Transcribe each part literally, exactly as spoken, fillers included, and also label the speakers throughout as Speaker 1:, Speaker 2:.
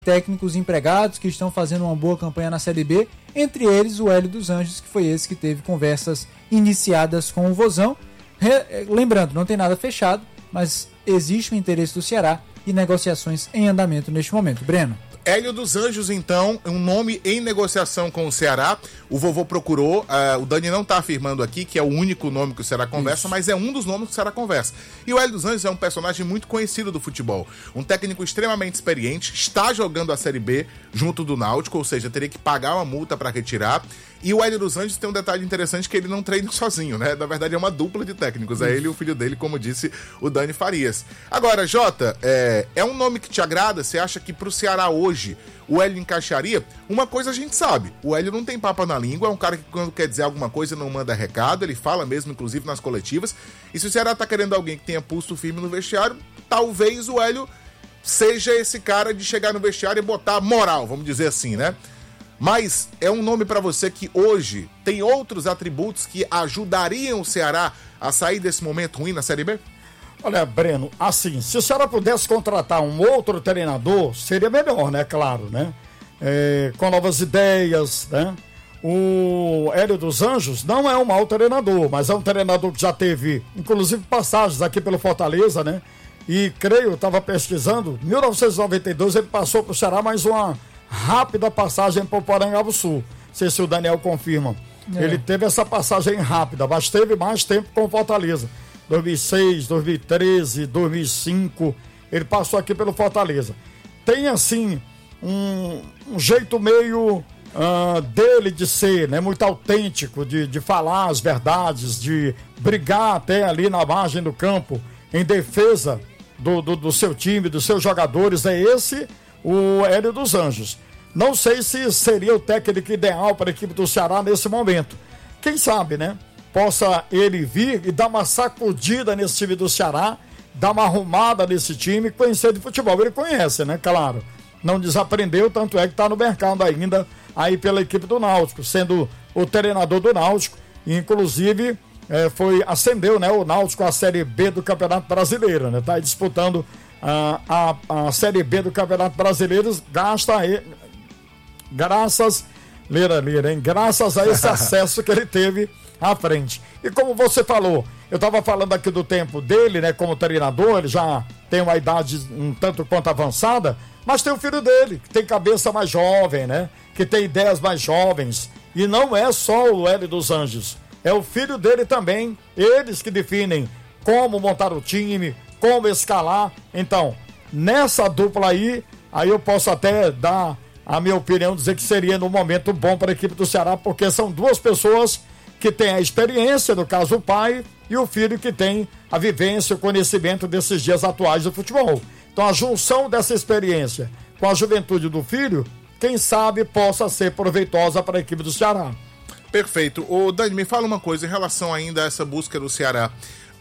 Speaker 1: técnicos empregados que estão fazendo uma boa campanha na Série B, entre eles o Hélio dos Anjos, que foi esse que teve conversas iniciadas com o Vozão. Re- lembrando, não tem nada fechado, mas existe o interesse do Ceará e negociações em andamento neste momento. Breno.
Speaker 2: Hélio dos Anjos, então, um nome em negociação com o Ceará. O vovô procurou, uh, o Dani não está afirmando aqui que é o único nome que o Ceará conversa, Isso. mas é um dos nomes que o Ceará conversa. E o Hélio dos Anjos é um personagem muito conhecido do futebol. Um técnico extremamente experiente, está jogando a Série B junto do Náutico, ou seja, teria que pagar uma multa para retirar. E o Hélio dos Anjos tem um detalhe interessante, que ele não treina sozinho, né? Na verdade é uma dupla de técnicos, é ele e o filho dele, como disse o Dani Farias. Agora, Jota, é, é um nome que te agrada? Você acha que pro Ceará hoje o Hélio encaixaria? Uma coisa a gente sabe, o Hélio não tem papo na língua, é um cara que quando quer dizer alguma coisa não manda recado, ele fala mesmo, inclusive nas coletivas, e se o Ceará tá querendo alguém que tenha pulso firme no vestiário, talvez o Hélio seja esse cara de chegar no vestiário e botar moral, vamos dizer assim, né? Mas é um nome para você que hoje tem outros atributos que ajudariam o Ceará a sair desse momento ruim na Série B?
Speaker 3: Olha, Breno, assim, se o Ceará pudesse contratar um outro treinador, seria melhor, né? Claro, né? É, com novas ideias, né? O Hélio dos Anjos não é um mau treinador, mas é um treinador que já teve, inclusive, passagens aqui pelo Fortaleza, né? E creio, estava pesquisando, em mil novecentos e noventa e dois ele passou para o Ceará mais uma rápida passagem para o Porangabuçu. Não sei se o Daniel confirma. É. Ele teve essa passagem rápida, mas teve mais tempo com o Fortaleza. dois mil e seis, dois mil e treze, dois mil e cinco, ele passou aqui pelo Fortaleza. Tem, assim, um, um jeito meio uh, dele de ser, né? Muito autêntico, de, de falar as verdades, de brigar até ali na margem do campo, em defesa do, do, do seu time, dos seus jogadores. É esse o Hélio dos Anjos. Não sei se seria o técnico ideal para a equipe do Ceará nesse momento. Quem sabe, né? Possa ele vir e dar uma sacudida nesse time do Ceará, dar uma arrumada nesse time, conhecer de futebol. Ele conhece, né? Claro. Não desaprendeu, tanto é que está no mercado ainda, aí pela equipe do Náutico, sendo o treinador do Náutico. Inclusive, é, foi, ascendeu, né, o Náutico à Série B do Campeonato Brasileiro, né? Está disputando A, a, a Série B do Campeonato Brasileiro, gasta aí, graças, lira, lira, hein? Graças a esse acesso que ele teve à frente. E como você falou, eu estava falando aqui do tempo dele, né, como treinador, ele já tem uma idade um tanto quanto avançada, mas tem o filho dele, que tem cabeça mais jovem, né, que tem ideias mais jovens, e não é só o Hélio dos Anjos, é o filho dele também, eles que definem como montar o time, como escalar. Então, nessa dupla aí, aí eu posso até dar a minha opinião, dizer que seria no momento bom para a equipe do Ceará, porque são duas pessoas que têm a experiência, no caso o pai, e o filho que tem a vivência, o conhecimento desses dias atuais do futebol. Então, a junção dessa experiência com a juventude do filho, quem sabe possa ser proveitosa para a equipe do Ceará.
Speaker 2: Perfeito. Ô, Dani, me fala uma coisa em relação ainda a essa busca do Ceará.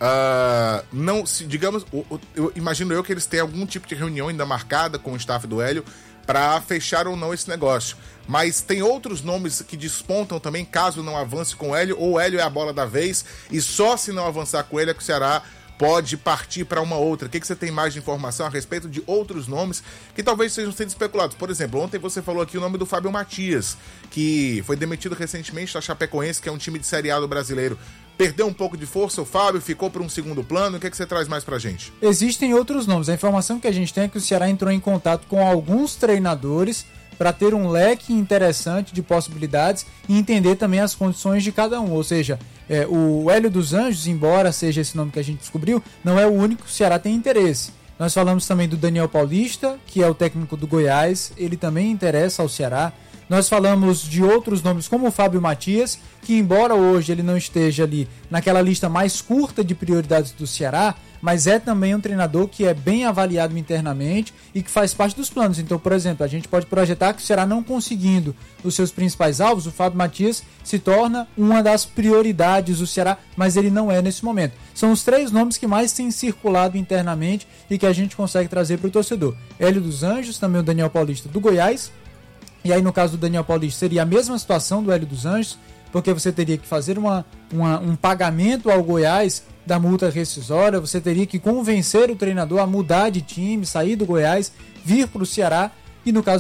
Speaker 2: Uh, não, se, digamos, eu, eu imagino eu que eles têm algum tipo de reunião ainda marcada com o staff do Hélio para fechar ou não esse negócio. Mas tem outros nomes que despontam também, caso não avance com o Hélio, ou o Hélio é a bola da vez, e só se não avançar com ele é que o Ceará pode partir para uma outra. O que, que você tem mais de informação a respeito de outros nomes que talvez sejam sendo especulados? Por exemplo, ontem você falou aqui o nome do Fábio Matias, que foi demitido recentemente da Chapecoense, que é um time de Série A do brasileiro. Perdeu um pouco de força o Fábio, ficou por um segundo plano. O que, é que você traz mais pra gente?
Speaker 1: Existem outros nomes. A informação que a gente tem é que o Ceará entrou em contato com alguns treinadores para ter um leque interessante de possibilidades e entender também as condições de cada um. Ou seja, é, o Hélio dos Anjos, embora seja esse nome que a gente descobriu, não é o único que o Ceará tem interesse. Nós falamos também do Daniel Paulista, que é o técnico do Goiás, ele também interessa ao Ceará. Nós falamos de outros nomes como o Fábio Matias, que embora hoje ele não esteja ali naquela lista mais curta de prioridades do Ceará, mas é também um treinador que é bem avaliado internamente e que faz parte dos planos. Então, por exemplo, a gente pode projetar que o Ceará não conseguindo os seus principais alvos, o Fábio Matias se torna uma das prioridades do Ceará, mas ele não é nesse momento. São os três nomes que mais têm circulado internamente e que a gente consegue trazer para o torcedor. Hélio dos Anjos, também o Daniel Paulista do Goiás, e aí no caso do Daniel Paulista seria a mesma situação do Hélio dos Anjos, porque você teria que fazer uma, uma, um pagamento ao Goiás da multa rescisória, você teria que convencer o treinador a mudar de time, sair do Goiás, vir para o Ceará. e no caso